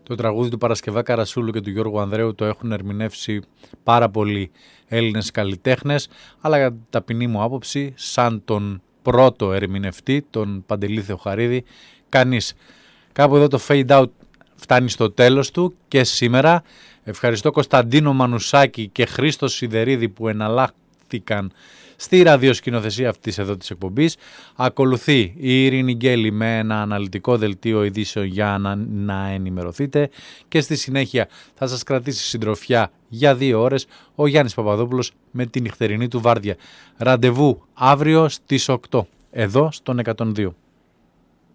Το τραγούδι του Παρασκευά Καρασούλου και του Γιώργου Ανδρέου το έχουν ερμηνεύσει πάρα πολλοί Έλληνες καλλιτέχνες, αλλά κατά ταπεινή μου άποψη, σαν τον πρώτο ερμηνευτή, τον Παντελή Θεοχαρίδη, κανείς. Κάπου εδώ το Fade Out φτάνει στο τέλος του και σήμερα. Ευχαριστώ Κωνσταντίνο Μανουσάκη και Χρήστο Σιδερίδη που εναλλάχθηκαν στη ραδιοσκηνοθεσία αυτής εδώ της εκπομπής. Ακολουθεί η Ειρήνη Γκέλη με ένα αναλυτικό δελτίο ειδήσεων για να ενημερωθείτε και στη συνέχεια θα σας κρατήσει συντροφιά για 2 ώρες ο Γιάννης Παπαδόπουλος με τη νυχτερινή του βάρδια. Ραντεβού αύριο στις 8 εδώ στον 102.